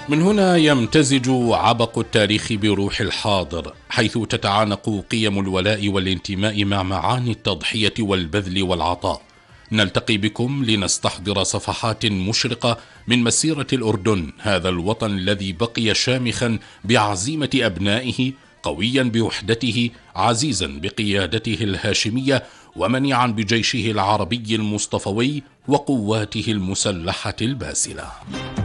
من هنا يمتزج عبق التاريخ بروح الحاضر، حيث تتعانق قيم الولاء والانتماء مع معاني التضحية والبذل والعطاء. نلتقي بكم لنستحضر صفحات مشرقة من مسيرة الأردن، هذا الوطن الذي بقي شامخا بعزيمة أبنائه، قويا بوحدته، عزيزا بقيادته الهاشمية، ومنيعا بجيشه العربي المصطفوي وقواته المسلحة الباسلة.